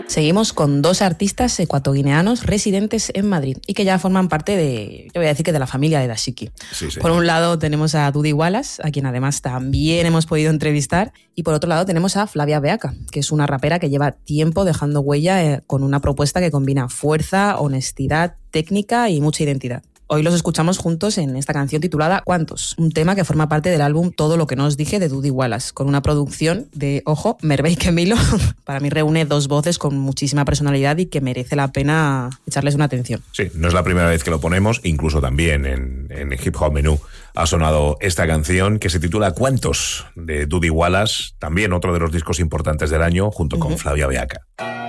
Seguimos con dos artistas ecuatoguineanos residentes en Madrid y que ya forman parte de, yo voy a decir que de la familia de Dashiki. Sí. Por un lado tenemos a Dudy Wallace, a quien además también hemos podido entrevistar, y por otro lado tenemos a Flavia Beaca, que es una rapera que lleva tiempo dejando huella con una propuesta que combina fuerza, honestidad, técnica y mucha identidad. Hoy los escuchamos juntos en esta canción titulada ¿Cuántos?, un tema que forma parte del álbum Todo lo que no os dije de Dudy Wallace, con una producción de, ojo, Merve y Kemilo. Para mí reúne dos voces con muchísima personalidad y que merece la pena echarles una atención. Sí, no es la primera vez que lo ponemos, incluso también en Hip Hop Menú ha sonado esta canción que se titula ¿Cuántos?, de Dudy Wallace, también otro de los discos importantes del año, junto con Flavia Beaca.